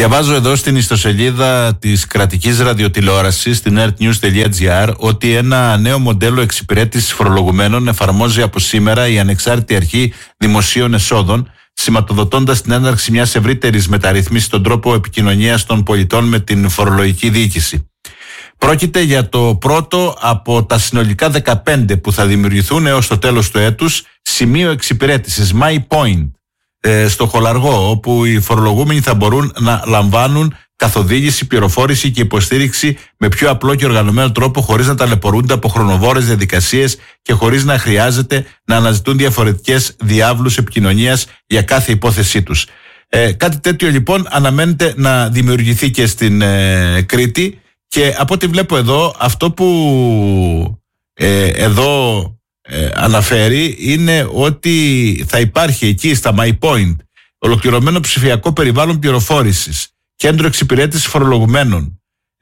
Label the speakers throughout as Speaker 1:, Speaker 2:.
Speaker 1: Διαβάζω εδώ στην ιστοσελίδα της κρατικής ραδιοτηλεόρασης, στην earthnews.gr, ότι ένα νέο μοντέλο εξυπηρέτησης φορολογουμένων εφαρμόζει από σήμερα η Ανεξάρτητη Αρχή Δημοσίων Εσόδων, σηματοδοτώντας την έναρξη μιας ευρύτερης μεταρρύθμισης στον τρόπο επικοινωνίας των πολιτών με την φορολογική διοίκηση. Πρόκειται για το πρώτο από τα συνολικά 15 που θα δημιουργηθούν έως το τέλος του έτους σημείο εξυπηρέτησης, My Point, στο Χολαργό, όπου οι φορολογούμενοι θα μπορούν να λαμβάνουν καθοδήγηση, πληροφόρηση και υποστήριξη με πιο απλό και οργανωμένο τρόπο, χωρίς να ταλαιπωρούνται από χρονοβόρες διαδικασίες και χωρίς να χρειάζεται να αναζητούν διαφορετικές διάβλους επικοινωνίας για κάθε υπόθεσή τους. Κάτι τέτοιο λοιπόν αναμένεται να δημιουργηθεί και στην Κρήτη, και από ό,τι βλέπω εδώ, αυτό που εδώ αναφέρει είναι ότι θα υπάρχει εκεί στα My Point ολοκληρωμένο ψηφιακό περιβάλλον πληροφόρησης, κέντρο εξυπηρέτησης φορολογουμένων.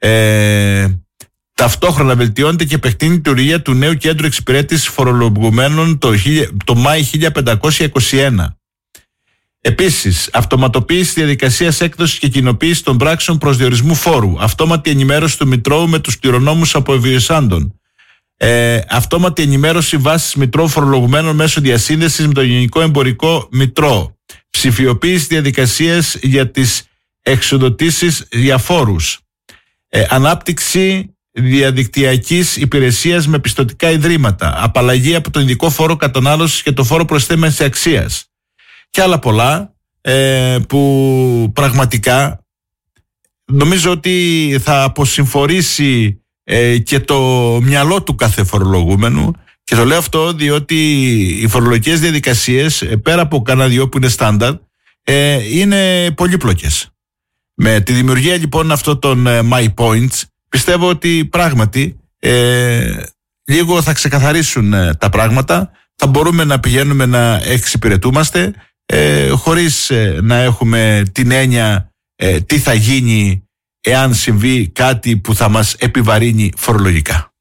Speaker 1: Ταυτόχρονα βελτιώνεται και επεκτείνει η λειτουργία του νέου κέντρου εξυπηρέτησης φορολογουμένων το Μάη 1521. Επίσης, αυτοματοποίηση διαδικασίας έκδοσης και κοινοποίηση των πράξεων προσδιορισμού φόρου, αυτόματη ενημέρωση του Μητρώου με τους κληρονόμους αποβιωσάντων, αυτόματη ενημέρωση βάσης Μητρώου φορολογουμένων μέσω διασύνδεσης με το Γενικό Εμπορικό Μητρό, ψηφιοποίηση διαδικασίες για τις εξοδοτήσεις για φόρους, ανάπτυξη διαδικτυακής υπηρεσίας με πιστωτικά ιδρύματα, απαλλαγή από τον ειδικό φόρο κατανάλωσης και το φόρο προσθέμενης αξίας και άλλα πολλά, που πραγματικά νομίζω ότι θα αποσυμφορήσει και το μυαλό του κάθε φορολογούμενου. Και το λέω αυτό διότι οι φορολογικές διαδικασίες, πέρα από κανένα δυο που είναι στάνταρ, είναι πολύπλοκες. Με τη δημιουργία λοιπόν αυτών των My Points, πιστεύω ότι πράγματι λίγο θα ξεκαθαρίσουν τα πράγματα, θα μπορούμε να πηγαίνουμε να εξυπηρετούμαστε χωρίς να έχουμε την έννοια τι θα γίνει εάν συμβεί κάτι που θα μας επιβαρύνει φορολογικά.